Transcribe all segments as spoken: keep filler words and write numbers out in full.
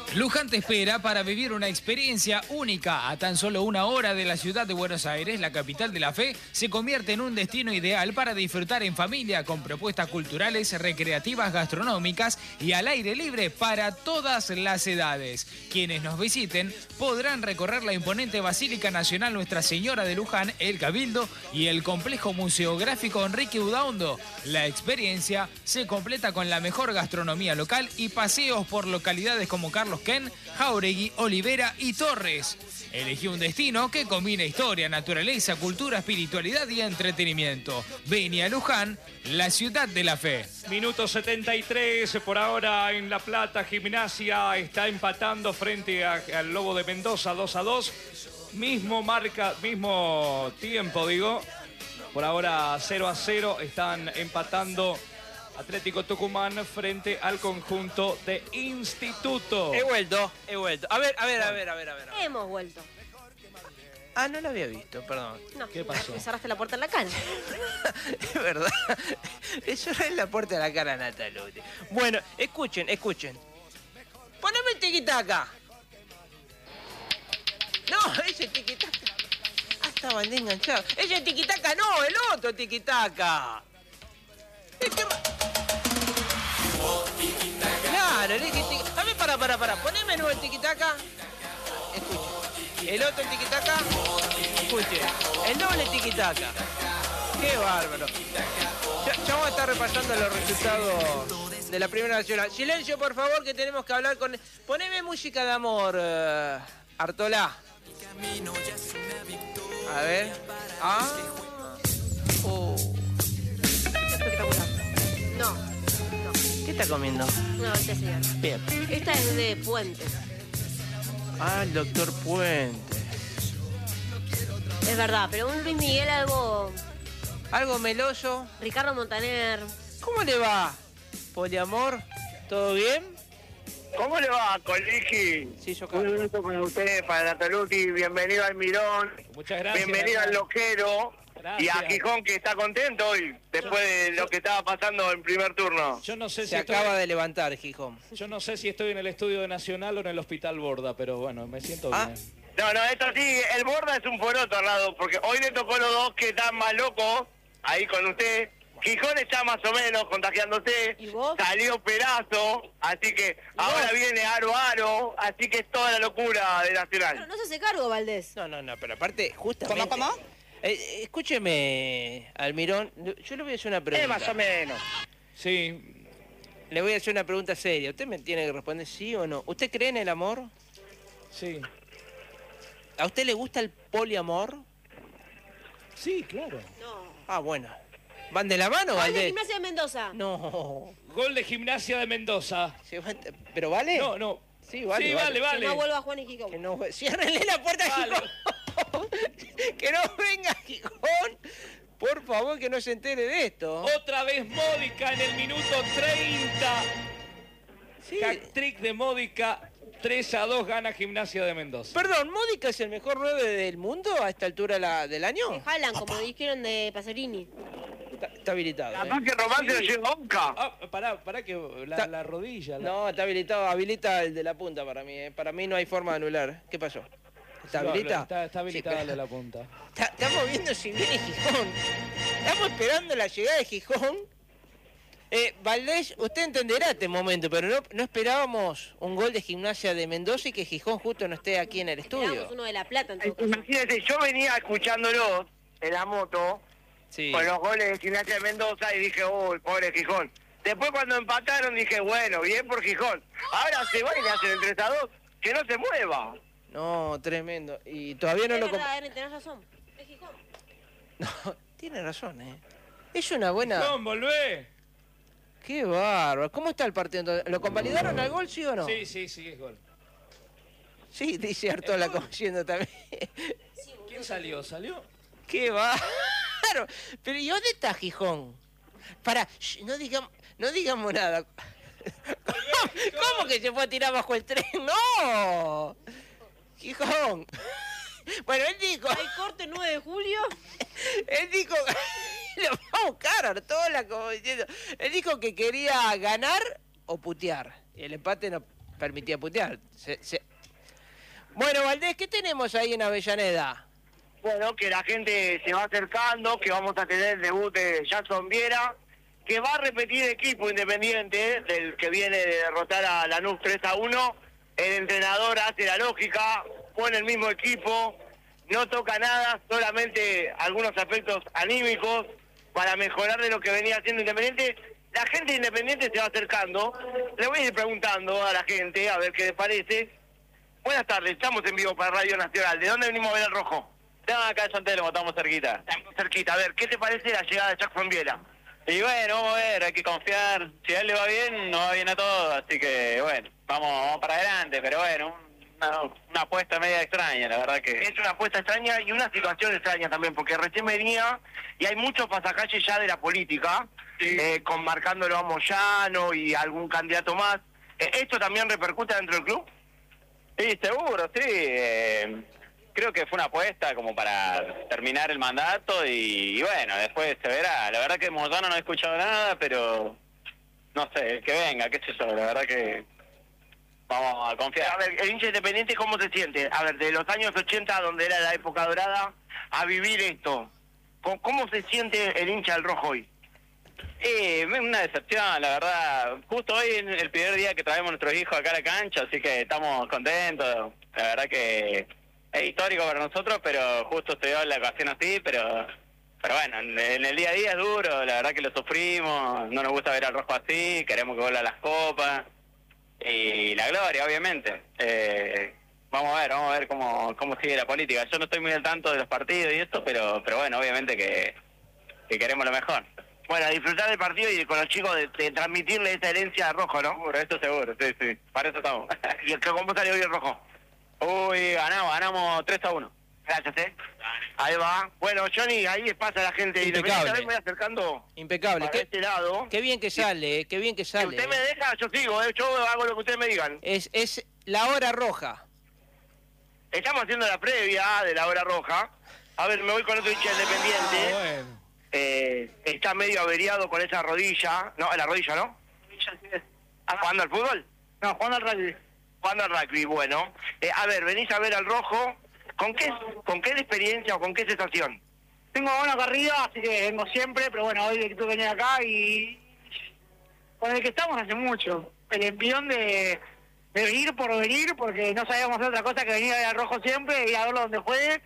Luján te espera para vivir una experiencia única. A tan solo una hora de la ciudad de Buenos Aires, la capital de la fe, se convierte en un destino ideal para disfrutar en familia con propuestas culturales, recreativas, gastronómicas y al aire libre para todas las edades. Quienes nos visiten podrán recorrer la imponente Basílica Nacional Nuestra Señora de Luján, el Cabildo y el complejo museográfico Enrique Udaondo. La experiencia se completa con la mejor gastronomía local y paseos por localidades como Carlos Ken, Jauregui, Olivera y Torres. Elegí un destino que combina historia, naturaleza, cultura, espiritualidad y entretenimiento. Vení a Luján, la ciudad de la fe. Minuto setenta y tres, por ahora en La Plata, Gimnasia está empatando frente a, al Lobo de Mendoza, dos a dos. Mismo marca, mismo tiempo, digo. Por ahora cero a cero, están empatando Atlético Tucumán frente al conjunto de Instituto. He vuelto, he vuelto. A ver, a ver, a ver, a ver, a ver. a ver. Hemos vuelto. Ah, no lo había visto, perdón. No, ¿Qué pasó? me cerraste la puerta en la cara. Es verdad. Le cerré la puerta de la cara a Nataluti. Bueno, escuchen, escuchen. Poneme el tiquitaca. No, ese tiquitaca. Ah, estaban enganchados. Ese tiquitaca no, el otro tiquitaca. Este... Claro, el tiquitaca. A ver, para, para, para. Poneme nuevo el tiquitaca. Escuchen. El otro tiquitaca. Escuchen. El doble tiquitaca. Qué bárbaro. Ya, ya vamos a estar repasando los resultados de la Primera Nacional. Silencio, por favor, que tenemos que hablar con... Poneme música de amor, uh, Artolá. A ver. Ah. Oh. Espectacular. No, no. ¿Qué está comiendo? No, este es cigarro. Bien. Esta es de Puente. Ah, el doctor Puente. Es verdad, pero un Luis Miguel algo... Algo meloso. Ricardo Montaner. ¿Cómo le va? Poliamor, ¿todo bien? ¿Cómo le va, Coliki? Sí, yo Un creo. minuto para ustedes, para Nataluti. Bienvenido al Mirón. Muchas gracias. Bienvenido al Daniel. Loquero. Gracias. Y a Gijón, que está contento hoy, después de lo que estaba pasando en primer turno. Yo no sé si Se estoy, acaba de levantar, Gijón. yo no sé si estoy en el estudio de Nacional o en el Hospital Borda, pero bueno, me siento Ah. bien. No, no, esto sí, el Borda es un poroto al lado, porque hoy le tocó los dos que están más locos, ahí con usted. Gijón está más o menos contagiándose. ¿Y vos? Salió Perazo, así que ahora viene Aro Aro, así que es toda la locura de Nacional. Pero no se hace cargo, Valdés. No, no, no, pero aparte, justamente... ¿Cómo, cómo? Eh, escúcheme, Almirón, yo le voy a hacer una pregunta. Es más o menos. Sí, Le voy a hacer una pregunta seria. Usted me tiene que responder sí o no. ¿Usted cree en el amor? sí. ¿A usted le gusta el poliamor? Sí, claro. No. Ah, bueno. ¿Van de la mano, Gol de Valdés? Gimnasia de Mendoza. No. Gol de Gimnasia de Mendoza. ¿Se va- ¿Pero vale? No, no. Sí, vale, Sí, vale. vale, vale. Que no vuelva Juan y Gijón. Que no... Ciérrenle la puerta a Vale. Gijón. Que no venga Gijón. Por favor, que no se entere de esto. Otra vez Módica en el minuto treinta. Sí. Hat-trick de Módica. tres a dos gana Gimnasia de Mendoza. Perdón, ¿Módica es el mejor nueve del mundo a esta altura la- del año? De Haaland, como dijeron de Pacerini. Está, está habilitado. ¿eh? Capaz que Román se lo lleva a Boca. Ah, pará, pará que la, Está- la rodilla. la- No, está habilitado. Habilita el de la punta para mí. ¿eh? Para mí no hay forma de anular. ¿Qué pasó? ¿Está No, habilita? Está, está habilitada Sí, el de pero- la punta. Está- Estamos viendo si viene Gijón. Estamos esperando la llegada de Gijón. Eh, Valdés, usted entenderá este momento, pero no, no esperábamos un gol de Gimnasia de Mendoza y que Gijón justo no esté aquí en el estudio. Esperamos uno de La Plata, en todo caso. Imagínate, yo venía escuchándolo en la moto Sí. con los goles de Gimnasia de Mendoza y dije, uy, pobre Gijón. Después cuando empataron dije, bueno, bien por Gijón. Ahora se va y le hacen el tres a dos, que no se mueva. No, tremendo. Y todavía no Es lo... com- verdad, Eren, tenés razón. Es Gijón. No, tiene razón, ¿eh? Es una buena... ¡Gijón, volvé! ¡Qué bárbaro! ¿Cómo está el partido entonces? ¿Lo convalidaron al gol, sí o no? Sí, sí, sí, es gol. Sí, dice Artola como diciendo también. ¿Quién salió? ¿Salió? ¡Qué bárbaro! Pero ¿y dónde está Gijón? Pará, shh, no digamos, no digamos nada. ¿Cómo, ¿Cómo que se fue a tirar bajo el tren? ¡No! Gijón. Bueno, él dijo... Hay corte nueve de julio. Él dijo... Lo va a buscar Artola como diciendo... Él dijo que quería ganar o putear. Y el empate no... permitía putear. Se, se... Bueno, Valdés, ¿qué tenemos ahí en Avellaneda? Bueno, que la gente se va acercando, que vamos a tener el debut de Jackson Viera, que va a repetir equipo Independiente, del que viene de derrotar a Lanús tres a uno. El entrenador hace la lógica, pone el mismo equipo, no toca nada, solamente algunos aspectos anímicos para mejorar de lo que venía haciendo Independiente. La gente de Independiente se va acercando. Le voy a ir preguntando a la gente, a ver qué les parece. Buenas tardes, estamos en vivo para Radio Nacional. ¿De dónde venimos a ver el rojo? Estamos acá en San Telmo, estamos cerquita. Estamos cerquita. A ver, ¿qué te parece la llegada de Jackson Viera? Y bueno, vamos a ver, hay que confiar. Si a él le va bien, nos va bien a todos. Así que, bueno, vamos, vamos para adelante. Pero bueno, una, una apuesta media extraña, la verdad que... Es una apuesta extraña y una situación extraña también, porque recién venía y hay muchos pasacalles ya de la política, sí. eh, con marcándolo a Moyano y algún candidato más. Eh, ¿Esto también repercute dentro del club? Sí, seguro, sí. Eh, creo que fue una apuesta como para terminar el mandato y, y bueno, después se verá. La verdad que Moyano no he escuchado nada, pero no sé, que venga, qué sé yo, la verdad que vamos a confiar. A ver, el hincha Independiente, ¿cómo se siente? A ver, de los años ochenta, donde era la época dorada, a vivir esto. ¿Cómo se siente el hincha del rojo hoy? Eh, una decepción, la verdad. Justo hoy es el primer día que traemos a nuestros hijos acá a la cancha, así que estamos contentos. La verdad que es histórico para nosotros, pero justo se dio la ocasión así, pero pero bueno, en, en el día a día es duro, la verdad que lo sufrimos, no nos gusta ver al rojo así, queremos que vuelva a las copas y la gloria, obviamente. Eh, vamos a ver, vamos a ver cómo, cómo sigue la política. Yo no estoy muy al tanto de los partidos y esto, pero pero bueno, obviamente que, que queremos lo mejor. Bueno, a disfrutar del partido y con los chicos de, de transmitirle esa herencia de rojo, ¿no? Seguro, esto seguro, sí, sí, para eso estamos. ¿Y cómo salió hoy el rojo? Uy, ganamos, ganamos tres a uno. Gracias, ¿eh? Ahí va. Bueno, Johnny, ahí pasa la gente. Impecable. A ver, me voy acercando. Impecable. Para Qué, este lado. qué bien que sale, eh, qué bien que Si sale. usted me deja, yo sigo, ¿eh? Yo hago lo que ustedes me digan. Es, es la hora roja. Estamos haciendo la previa de la hora roja. A ver, me voy con otro hincha Independiente. Ah, bueno. Eh, está medio averiado con esa rodilla. No, la rodilla, ¿no? ¿Ah, ¿Jugando al fútbol? No, jugando al rugby. Jugando al rugby, bueno. Eh, a ver, venís a ver al rojo. ¿Con qué, con qué experiencia o con qué sensación? Tengo buena carrera, así que vengo siempre, pero bueno, hoy tuve que venir acá y... con el que estamos hace mucho. El envión de, de venir por venir, porque no sabíamos hacer otra cosa que venir a ver al rojo siempre, ir a verlo donde juegue.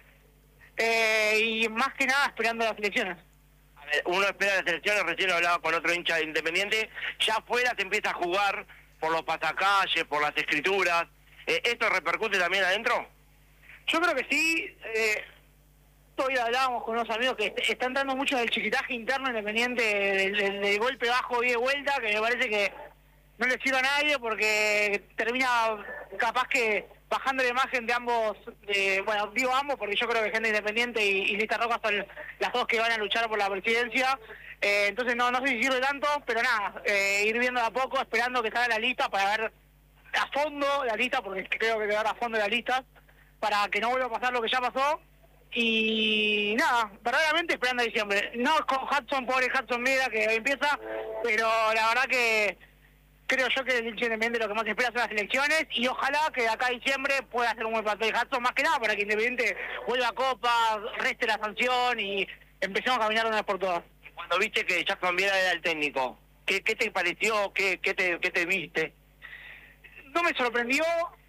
Eh, y más que nada esperando las elecciones. A ver, uno espera las elecciones, recién hablaba con otro hincha de Independiente. Ya afuera se empieza a jugar por los pasacalles, por las escrituras. Eh, ¿Esto repercute también adentro? Yo creo que sí. Eh, hoy hablábamos con unos amigos que est están dando mucho del chiquitaje interno Independiente, del, del, del golpe bajo y de vuelta, que me parece que no le sirve a nadie porque termina capaz que bajando la imagen de ambos, de, bueno, digo ambos porque yo creo que Gente Independiente y, y Lista Roja son las dos que van a luchar por la presidencia. Eh, entonces no, no sé si sirve tanto, pero nada, eh, ir viendo de a poco, esperando que salga la lista para ver a fondo la lista, porque creo que quedar a fondo la lista, para que no vuelva a pasar lo que ya pasó. Y nada, verdaderamente esperando a diciembre. No con Hudson, pobre Hudson Viera que hoy empieza, pero la verdad que creo yo que el hincha Independiente lo que más espera son las elecciones y ojalá que de acá a diciembre pueda hacer un buen papel Hudson, más que nada para que Independiente vuelva a Copa, reste la sanción y empecemos a caminar de una vez por todas. Cuando viste que Jackson Viera era el técnico, ¿qué, qué te pareció? ¿Qué, qué, te, ¿Qué te viste? No me sorprendió,